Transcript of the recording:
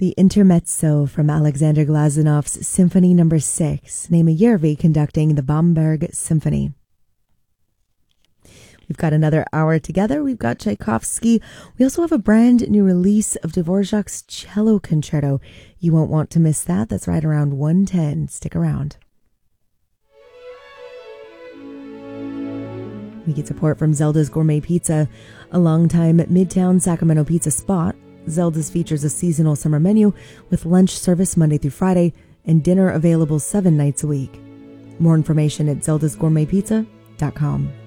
The Intermezzo from Alexander Glazunov's Symphony No. 6, Naima Järvi conducting the Bamberg Symphony. We've got another hour together. We've got Tchaikovsky. We also have a brand new release of Dvorak's Cello Concerto. You won't want to miss that. That's right around 1:10. Stick around. We get support from Zelda's Gourmet Pizza, a longtime Midtown Sacramento pizza spot. Zelda's features a seasonal summer menu with lunch service Monday through Friday and dinner available 7 nights a week. More information at zeldasgourmetpizza.com.